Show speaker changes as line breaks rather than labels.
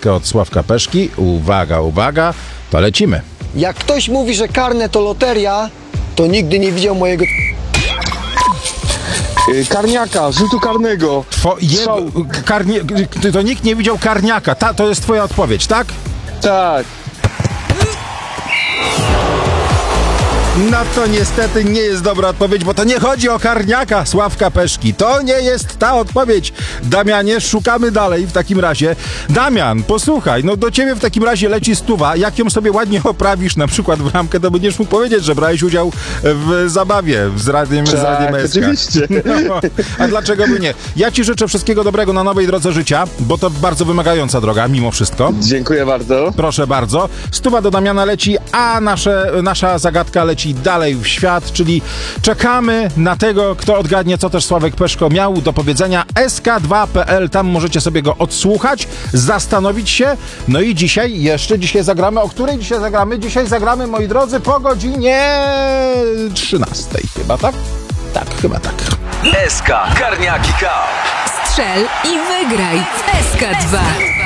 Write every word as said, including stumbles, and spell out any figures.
zagadkę od Sławka Peszki. Uwaga, uwaga, to lecimy.
Jak ktoś mówi, że karne to loteria, to nigdy nie widział mojego...
Karniaka, rzutu karnego.
Two, jego, karnie, to nikt nie widział karniaka. Ta, to jest twoja odpowiedź, tak?
Tak.
No to niestety nie jest dobra odpowiedź, bo to nie chodzi o karniaka Sławka Peszki. To nie jest ta odpowiedź. Damianie, szukamy dalej w takim razie. Damian, posłuchaj, no do ciebie w takim razie leci stuwa. Jak ją sobie ładnie oprawisz, na przykład w ramkę, to będziesz mógł powiedzieć, że brałeś udział w zabawie z Radiem,
tak,
z Radiem S K.
Oczywiście.
No, a dlaczego by nie? Ja ci życzę wszystkiego dobrego na nowej drodze życia, bo to bardzo wymagająca droga, mimo wszystko.
Dziękuję bardzo.
Proszę bardzo. Stuwa do Damiana leci, a nasze, nasza zagadka leci dalej w świat, czyli czekamy na tego, kto odgadnie, co też Sławek Peszko miał do powiedzenia. S K dwa kropka P L, tam możecie sobie go odsłuchać, zastanowić się. No i dzisiaj, jeszcze dzisiaj zagramy. O której dzisiaj zagramy? Dzisiaj zagramy, moi drodzy, po godzinie trzynastej chyba, tak? Tak, chyba tak.
S K Karniaki Cup.
Strzel i wygraj w S K dwa.